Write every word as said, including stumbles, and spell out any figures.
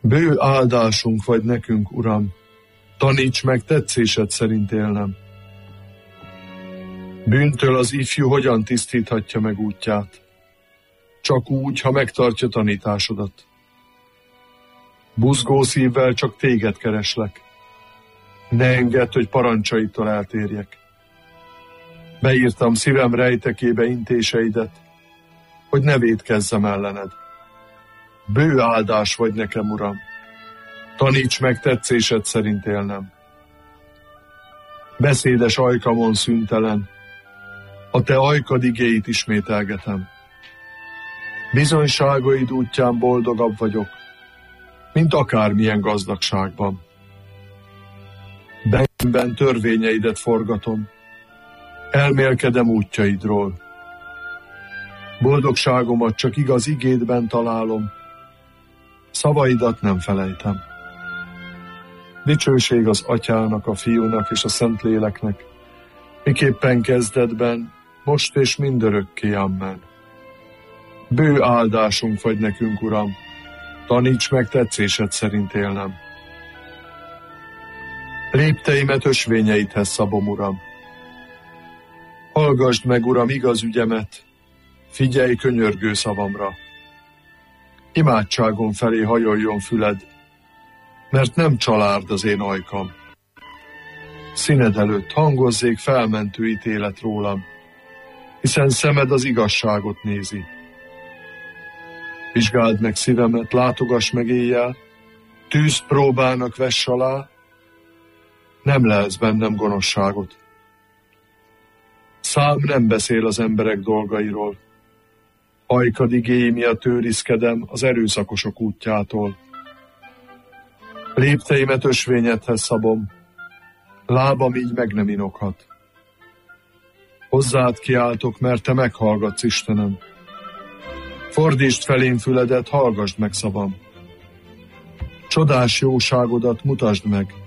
Bő áldásunk vagy nekünk, Uram, taníts meg tetszésed szerint élnem. Bűntől az ifjú hogyan tisztíthatja meg útját? Csak úgy, ha megtartja tanításodat. Buzgó szívvel csak téged kereslek. Ne engedd, hogy parancsaitól eltérjek. Beírtam szívem rejtekébe intéseidet, hogy ne vétkezzem ellened. Bő áldás vagy nekem, Uram, taníts meg tetszésed szerint élnem. Beszédes ajkamon szüntelen, a te ajkad igéit ismételgetem. Bizonyságaid útján boldogabb vagyok, mint akármilyen gazdagságban. Bennben törvényeidet forgatom, elmélkedem útjaidról. Boldogságomat csak igaz igédben találom, szavaidat nem felejtem. Dicsőség az Atyának, a Fiúnak és a Szentléleknek, miképpen kezdetben, most és mindörökké, amen. Bő áldásunk vagy nekünk, Uram, taníts meg tetszésed szerint élnem. Lépteimet ösvényeidhez szabom, Uram. Hallgasd meg, Uram, igaz ügyemet, figyelj könyörgő szavamra. Imádságom felé hajoljon füled, mert nem csalárd az én ajkam. Színed előtt hangozzék felmentő ítélet rólam, hiszen szemed az igazságot nézi. Vizsgáld meg szívemet, látogass meg éjjel, tűzpróbának vess alá, nem lehetsz bennem gonoszságot. Szám nem beszél az emberek dolgairól, ajkad igéi miatt őrizkedem az erőszakosok útjától. Lépteimet ösvényedhez szabom, lábam így meg nem inokhat. Hozzád kiáltok, mert te meghallgatsz, Istenem. Fordítsd felém füledet, hallgasd meg szavam. Csodás jóságodat mutasd meg,